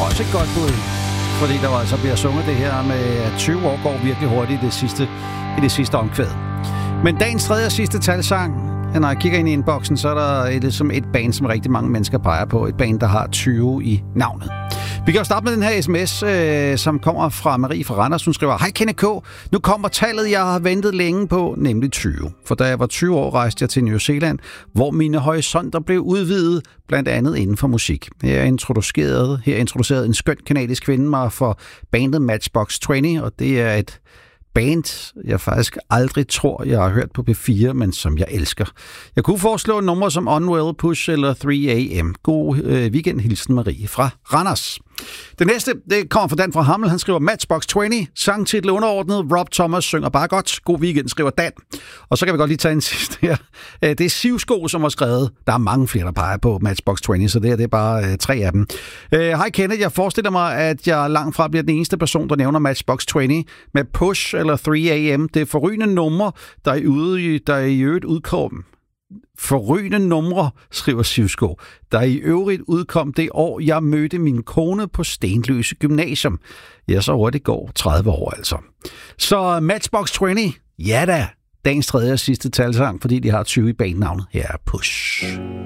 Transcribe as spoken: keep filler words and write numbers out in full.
også et godt bud. Fordi der altså bliver sunget det her med, at tyve år går virkelig hurtigt i det sidste, i det sidste omkvæd. Men dagens tredje og sidste talsang, når jeg kigger ind i inboxen, så er der et, som et band, som rigtig mange mennesker peger på. Et band, der har tyve i navnet. Vi kan jo starte med den her sms, øh, som kommer fra Marie fra Randers. Hun skriver: Hej Kenneth K. Nu kommer tallet, jeg har ventet længe på, nemlig tyve. For da jeg var tyve år, rejste jeg til New Zealand, hvor mine horisonter blev udvidet, blandt andet inden for musik. Her introducerede, her introducerede en skøn kanadisk kvinde mig for bandet Matchbox tyve, og det er et band, jeg faktisk aldrig tror, jeg har hørt på P fire, men som jeg elsker. Jeg kunne foreslå numre som Unwell, Push eller tre a m. God øh, weekend, hilsen Marie fra Randers. Det næste, det kommer fra Dan fra Hammel. Han skriver Matchbox tyve, sangtitel underordnet, Rob Thomas synger bare godt. God weekend, skriver Dan. Og så kan vi godt lige tage en sidste her. Det er Sivsko, som har skrevet. Der er mange flere, der peger på Matchbox tyve, så det her det er bare øh, tre af dem. Hej Kenneth, jeg forestiller mig, at jeg langt fra bliver den eneste person, der nævner Matchbox tyve med Push eller tre a m. Det er forrygende numre, der er ude, der er i øvrigt udkom. Forrygende numre, skriver Sivsko, der i øvrigt udkom det år, jeg mødte min kone på Stenløse Gymnasium. Ja, så hurtigt går tredive år altså. Så Matchbox tyve, ja da, dagens tredje og sidste talsang, fordi de har tyve i bandnavnet. Her er Push.